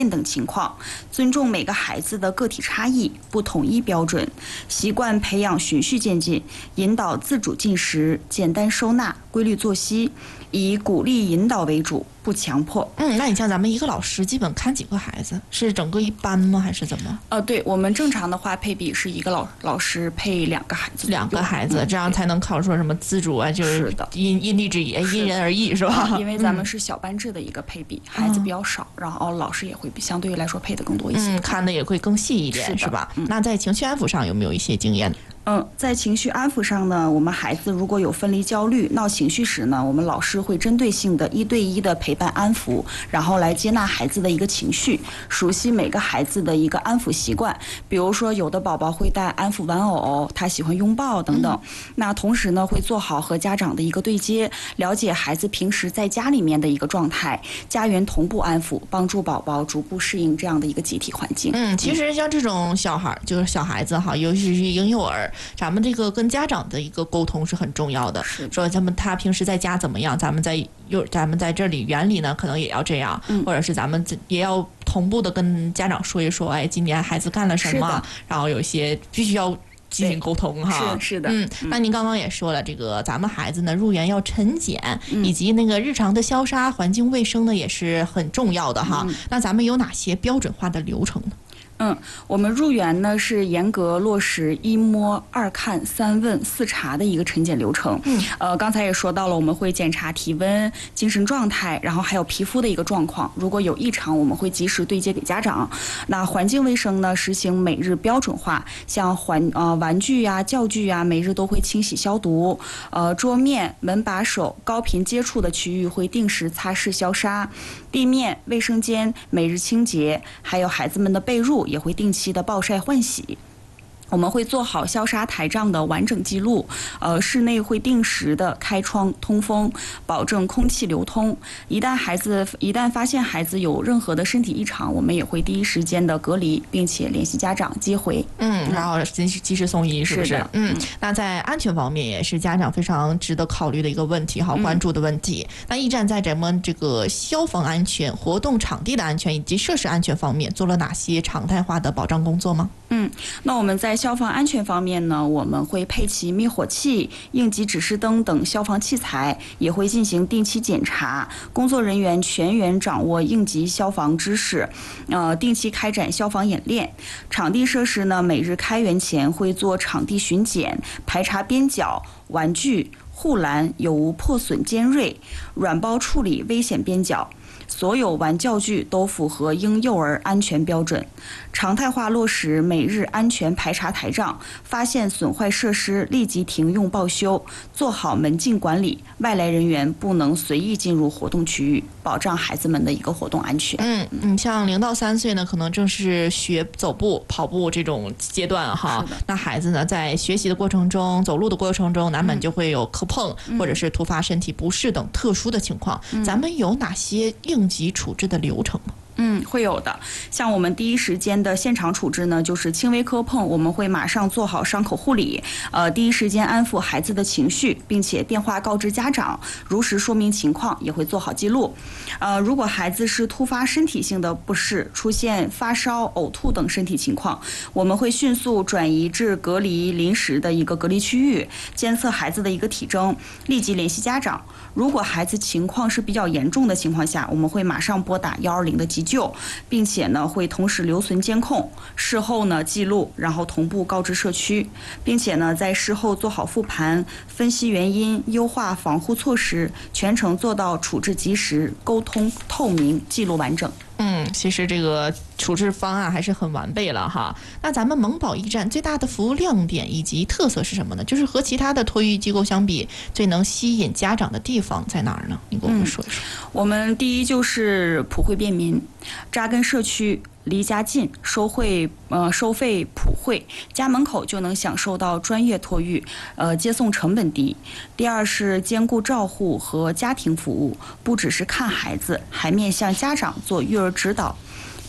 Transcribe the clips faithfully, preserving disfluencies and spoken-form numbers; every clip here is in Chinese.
等情况，尊重每个孩子的个体差异，不统一标准，习惯培养循序渐进，引导自主进食、简单收纳、规律作息，以鼓励引导为主，不强迫。 嗯，那你像咱们一个老师基本看几个孩子？是整个一班吗？还是怎么？ 呃，对，我们正常的话配比是一个老老师配两个孩子， 两个孩子， 嗯、 这样才能考说什么自主啊，就是因因地制宜，因人而异，是吧？ 啊、因为咱们是小班制的一个配比，嗯、孩子比较少，然后老师也会相对于来说配的更多一些， 嗯，看的也会更细一点， 是, 是吧、嗯？那在情绪安抚上有没有一些经验？ 嗯，在情绪安抚上呢，我们孩子如果有分离焦虑、闹情绪时呢，我们老师会针对性的一对一的陪伴安抚，然后来接纳孩子的一个情绪，熟悉每个孩子的一个安抚习惯。比如说，有的宝宝会带安抚玩偶，他喜欢拥抱等等。嗯、那同时呢，会做好和家长的一个对接，了解孩子平时在家里面的一个状态，家园同步安抚，帮助宝宝逐步适应这样的一个集体环境。 嗯，其实像这种小孩，就是小孩子哈，尤其是婴幼儿。咱们这个跟家长的一个沟通是很重要的，说咱们他平时在家怎么样，咱们在幼咱们在这里园里呢，可能也要这样，嗯、或者是咱们也要同步的跟家长说一说，哎，今年孩子干了什么，然后有一些必须要进行沟通哈。 是是的， 嗯，那您刚刚也说了，这个咱们孩子呢入园要晨检，嗯、以及那个日常的消杀、环境卫生呢也是很重要的哈。嗯、那咱们有哪些标准化的流程呢？ 嗯，我们入园呢是严格落实一摸、二看、三问、四查的一个晨检流程。嗯，呃，刚才也说到了，我们会检查体温、精神状态，然后还有皮肤的一个状况。如果有异常，我们会及时对接给家长。那环境卫生呢，实行每日标准化，像环呃玩具呀、教具呀，每日都会清洗消毒。呃，桌面、门把手、高频接触的区域会定时擦拭消杀。地面、卫生间每日清洁，还有孩子们的被褥也会定期的暴晒换洗。我们会做好消杀台账的完整记录，呃，室内会定时的开窗通风，保证空气流通。一旦孩子一旦发现孩子有任何的身体异常，我们也会第一时间的隔离，并且联系家长接回。 嗯，然后及时及时送医，是不是？ 是的。 嗯，那在安全方面也是家长非常值得考虑的一个问题，好关注的问题。嗯、那驿站在咱们这个消防安全、活动场地的安全以及设施安全方面做了哪些常态化的保障工作吗？ 嗯，那我们在消防安全方面呢，我们会配齐灭火器、应急指示灯等消防器材，也会进行定期检查，工作人员全员掌握应急消防知识，呃，定期开展消防演练。场地设施呢，每日开园前会做场地巡检，排查边角、玩具、护栏有无破损尖锐，软包处理危险边角。所有玩教具都符合婴幼儿安全标准，常态化落实每日安全排查台账，发现损坏设施立即停用报修，做好门禁管理，外来人员不能随意进入活动区域，保障孩子们的一个活动安全。 嗯，你像零到三岁呢，可能正是学走步、跑步这种阶段哈。那孩子呢，在学习的过程中、走路的过程中，难免就会有磕碰、嗯、或者是突发身体不适等特殊的情况。嗯、咱们有哪些应急处置的流程吗？ 嗯，会有的。像我们第一时间的现场处置呢，就是轻微磕碰，我们会马上做好伤口护理，呃，第一时间安抚孩子的情绪，并且电话告知家长，如实说明情况，也会做好记录。呃，如果孩子是突发身体性的不适，出现发烧、呕吐等身体情况，我们会迅速转移至隔离临时的一个隔离区域，监测孩子的一个体征，立即联系家长。如果孩子情况是比较严重的情况下，我们会马上拨打一二零的急救，并且呢会同时留存监控，事后呢记录，然后同步告知社区，并且呢在事后做好复盘，分析原因，优化防护措施，全程做到处置及时、沟通透明、记录完整。 嗯，其实这个处置方案还是很完备了哈。那咱们萌宝驿站最大的服务亮点以及特色是什么呢？就是和其他的托育机构相比，最能吸引家长的地方在哪儿呢？你给我们说一说。 嗯、我们第一就是普惠便民，扎根社区。离家近，收费呃收费普惠，家门口就能享受到专业托育，呃接送成本低。第二是兼顾照护和家庭服务，不只是看孩子，还面向家长做育儿指导。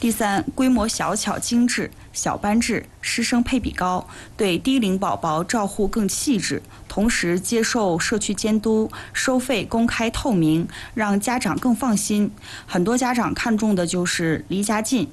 第三，规模小巧精致，小班制，师生配比高，对低龄宝宝照护更细致，同时接受社区监督，收费公开透明，让家长更放心。很多家长看重的就是离家近，